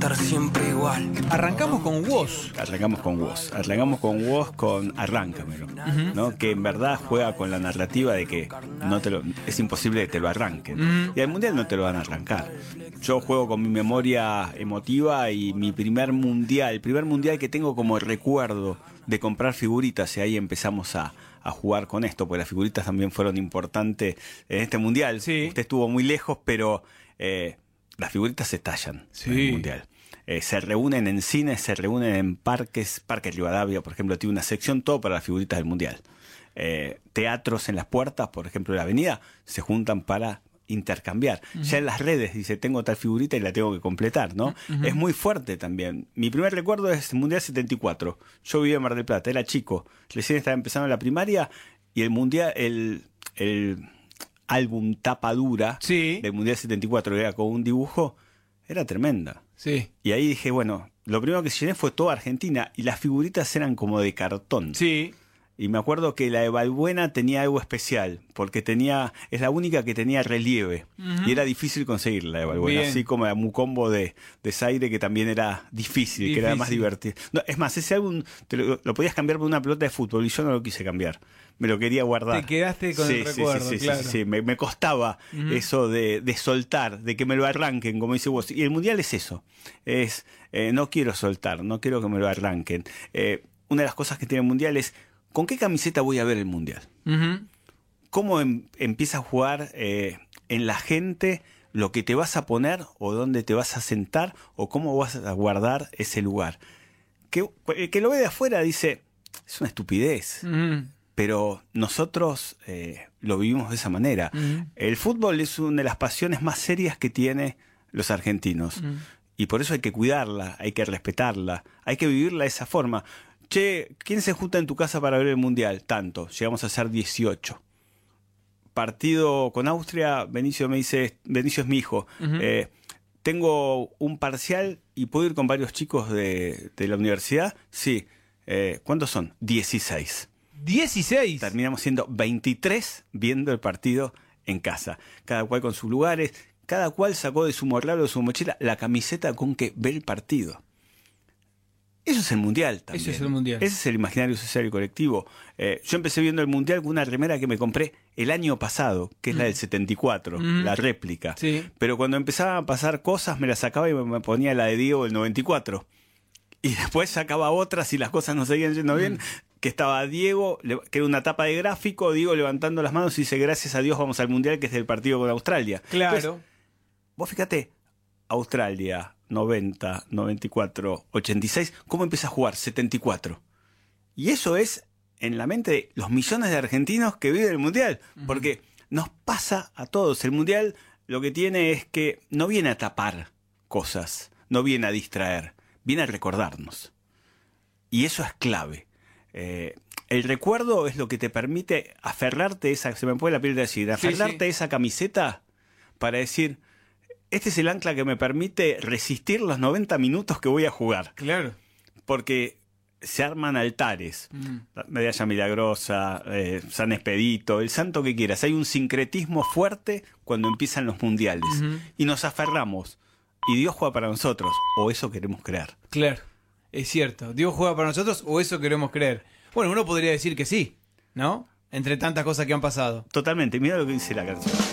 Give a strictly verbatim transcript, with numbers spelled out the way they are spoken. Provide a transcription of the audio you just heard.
estar siempre igual. Arrancamos con Woz. Arrancamos con Woz. Arrancamos con Woz con Arráncamelo, uh-huh. ¿no? Que en verdad juega con la narrativa de que no te lo, es imposible que te lo arranquen. Uh-huh. Y al mundial no te lo van a arrancar. Yo juego con mi memoria emotiva y mi primer mundial, el primer mundial que tengo como recuerdo de comprar figuritas, y ahí empezamos a, a jugar con esto, porque las figuritas también fueron importantes en este mundial. Sí. Usted estuvo muy lejos, pero eh, las figuritas se estallan sí. en el mundial. Eh, se reúnen en cines, se reúnen en parques. Parque Rivadavia, por ejemplo, tiene una sección todo para las figuritas del mundial. Eh, teatros en las puertas, por ejemplo, de la avenida, se juntan para intercambiar. Uh-huh. Ya en las redes dice, tengo tal figurita y la tengo que completar, ¿no? Uh-huh. Es muy fuerte también. Mi primer recuerdo es el Mundial setenta y cuatro. Yo vivía en Mar del Plata, era chico. Recién estaba empezando la primaria y el Mundial, el, el álbum tapa dura sí. del Mundial setenta y cuatro, era con un dibujo, era tremenda. Sí. Y ahí dije, bueno, lo primero que llené fue toda Argentina y las figuritas eran como de cartón. Sí. Y me acuerdo que la de Balbuena tenía algo especial, porque tenía es la única que tenía relieve. Uh-huh. Y era difícil conseguirla, la de Balbuena. Bien. Así como la Mucombo de, de Zaire, que también era difícil, difícil. que era más divertido. No, es más, ese álbum te lo, lo podías cambiar por una pelota de fútbol y yo no lo quise cambiar. Me lo quería guardar. Te quedaste con sí, el sí, recuerdo, sí, sí, claro. sí, sí. Me, me costaba uh-huh. eso de, de soltar, de que me lo arranquen, como dice vos. Y el Mundial es eso. Es, eh, no quiero soltar, no quiero que me lo arranquen. Eh, una de las cosas que tiene el Mundial es, ¿con qué camiseta voy a ver el Mundial? Uh-huh. ¿Cómo em, empieza a jugar eh, en la gente lo que te vas a poner o dónde te vas a sentar o cómo vas a guardar ese lugar? Que, el que lo ve de afuera dice, es una estupidez. Uh-huh. Pero nosotros eh, lo vivimos de esa manera. Uh-huh. El fútbol es una de las pasiones más serias que tiene los argentinos. Uh-huh. Y por eso hay que cuidarla, hay que respetarla, hay que vivirla de esa forma. Che, ¿quién se junta en tu casa para ver el Mundial? Tanto, llegamos a ser dieciocho. Partido con Austria, Benicio me dice, Benicio es mi hijo, uh-huh. eh, tengo un parcial y puedo ir con varios chicos de, de la universidad. Sí, eh, ¿cuántos son? dieciséis. ¿dieciséis? Terminamos siendo veintitrés viendo el partido en casa, cada cual con sus lugares, cada cual sacó de su morral o de su mochila la camiseta con que ve el partido. Eso es el Mundial también. Eso es el Mundial. Ese es el imaginario social y colectivo. Eh, yo empecé viendo el Mundial con una remera que me compré el año pasado, que es mm. la del setenta y cuatro, mm. la réplica. Sí. Pero cuando empezaban a pasar cosas, me la sacaba y me ponía la de Diego del noventa y cuatro. Y después sacaba otras y las cosas no seguían yendo mm. bien. Que estaba Diego, que era una tapa de gráfico, Diego levantando las manos y dice, gracias a Dios vamos al Mundial, que es el partido con Australia. Claro. Entonces, vos fíjate, Australia, noventa, noventa y cuatro, ochenta y seis, ¿cómo empieza a jugar? setenta y cuatro. Y eso es en la mente de los millones de argentinos que viven el Mundial. Uh-huh. Porque nos pasa a todos. El Mundial lo que tiene es que no viene a tapar cosas, no viene a distraer, viene a recordarnos. Y eso es clave. Eh, el recuerdo es lo que te permite aferrarte a esa, se me puede la piel de decir, aferrarte sí, sí. a esa camiseta para decir, este es el ancla que me permite resistir los noventa minutos que voy a jugar. Claro. Porque se arman altares. Mm. Medalla Milagrosa, eh, San Expedito, el santo que quieras. Hay un sincretismo fuerte cuando empiezan los mundiales. Uh-huh. Y nos aferramos. Y Dios juega para nosotros. O eso queremos creer. Claro. Es cierto. Dios juega para nosotros o eso queremos creer. Bueno, uno podría decir que sí, ¿no? Entre tantas cosas que han pasado. Totalmente. Mira lo que dice la canción.